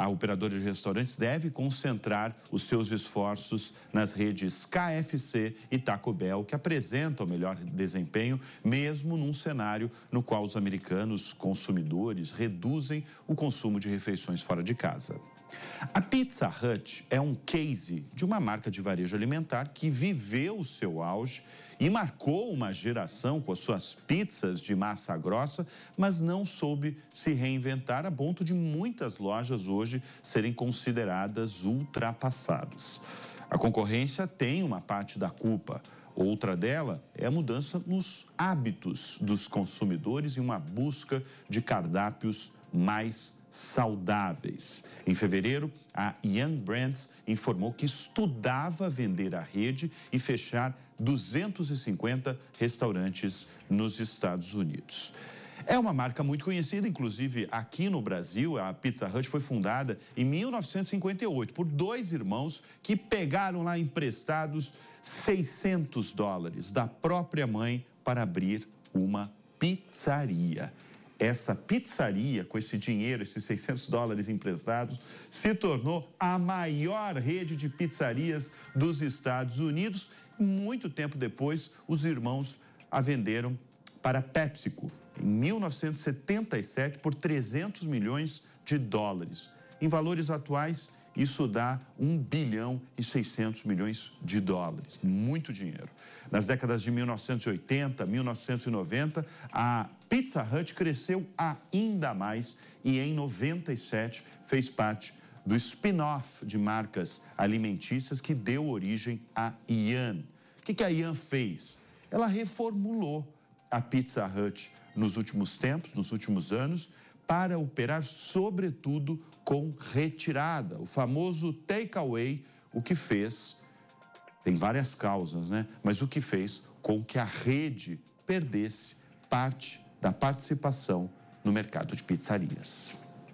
A operadora de restaurantes deve concentrar os seus esforços nas redes KFC e Taco Bell, que apresentam o melhor desempenho, mesmo num cenário no qual os americanos consumidores reduzem o consumo de refeições fora de casa. A Pizza Hut é um case de uma marca de varejo alimentar que viveu o seu auge e marcou uma geração com as suas pizzas de massa grossa, mas não soube se reinventar a ponto de muitas lojas hoje serem consideradas ultrapassadas. A concorrência tem uma parte da culpa. Outra dela é a mudança nos hábitos dos consumidores e uma busca de cardápios mais saudáveis. Em fevereiro, a Yum! Brands informou que estudava vender a rede e fechar 250 restaurantes nos Estados Unidos. É uma marca muito conhecida, inclusive aqui no Brasil. A Pizza Hut foi fundada em 1958 por dois irmãos que pegaram lá emprestados $600 da própria mãe para abrir uma pizzaria. Essa pizzaria, com esse dinheiro, esses $600 emprestados, se tornou a maior rede de pizzarias dos Estados Unidos. Muito tempo depois, os irmãos a venderam para PepsiCo, em 1977, por $300 milhões. Em valores atuais, isso dá $1,6 bilhão. Muito dinheiro. Nas décadas de 1980, 1990, a Pizza Hut cresceu ainda mais e em 97 fez parte do spin-off de marcas alimentícias que deu origem à Yum! O que a Yum! Fez? Ela reformulou a Pizza Hut nos últimos tempos, nos últimos anos, para operar sobretudo com retirada, o famoso takeaway, o que fez, tem várias causas, né? Mas o que fez com que a rede perdesse parte da participação no mercado de pizzarias.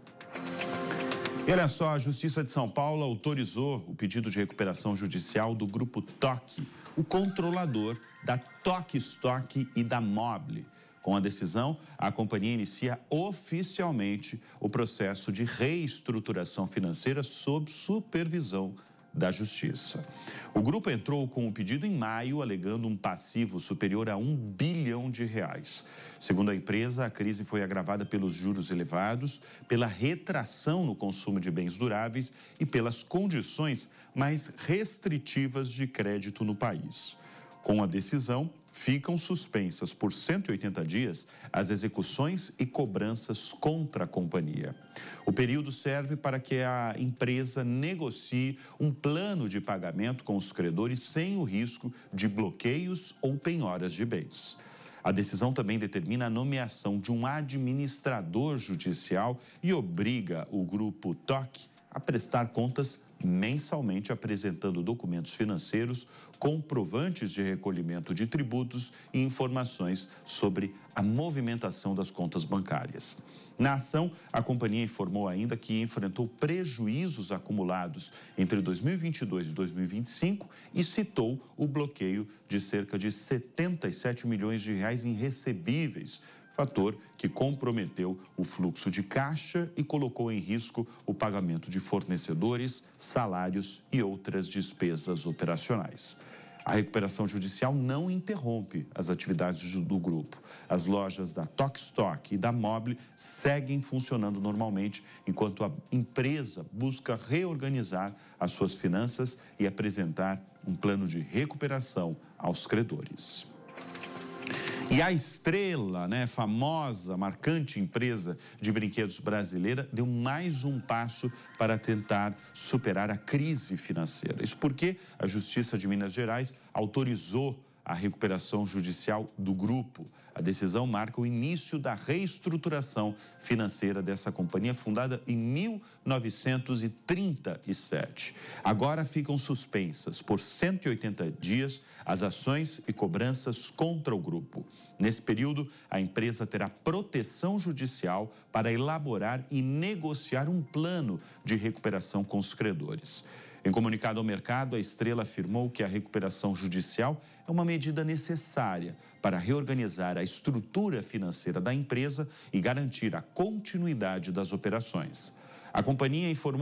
E olha só, a Justiça de São Paulo autorizou o pedido de recuperação judicial do Grupo Toque, o controlador da Toque Stock e da Mobile. Com a decisão, a companhia inicia oficialmente o processo de reestruturação financeira sob supervisão da Justiça. O grupo entrou com o pedido em maio, alegando um passivo superior a R$1 bilhão. Segundo a empresa, a crise foi agravada pelos juros elevados, pela retração no consumo de bens duráveis e pelas condições mais restritivas de crédito no país. Com a decisão, ficam suspensas por 180 dias as execuções e cobranças contra a companhia. O período serve para que a empresa negocie um plano de pagamento com os credores sem o risco de bloqueios ou penhoras de bens. A decisão também determina a nomeação de um administrador judicial e obriga o Grupo Toque a prestar contas mensalmente, apresentando documentos financeiros, comprovantes de recolhimento de tributos e informações sobre a movimentação das contas bancárias. Na ação, a companhia informou ainda que enfrentou prejuízos acumulados entre 2022 e 2025 e citou o bloqueio de cerca de R$77 milhões em recebíveis, fator que comprometeu o fluxo de caixa e colocou em risco o pagamento de fornecedores, salários e outras despesas operacionais. A recuperação judicial não interrompe as atividades do grupo. As lojas da Toque Stock e da Mobile seguem funcionando normalmente, enquanto a empresa busca reorganizar as suas finanças e apresentar um plano de recuperação aos credores. E a Estrela, famosa, marcante empresa de brinquedos brasileira, deu mais um passo para tentar superar a crise financeira. Isso porque a Justiça de Minas Gerais autorizou a recuperação judicial do grupo. A decisão marca o início da reestruturação financeira dessa companhia, fundada em 1937. Agora ficam suspensas por 180 dias as ações e cobranças contra o grupo. Nesse período, a empresa terá proteção judicial para elaborar e negociar um plano de recuperação com os credores. Em comunicado ao mercado, a Estrela afirmou que a recuperação judicial é uma medida necessária para reorganizar a estrutura financeira da empresa e garantir a continuidade das operações. A companhia informou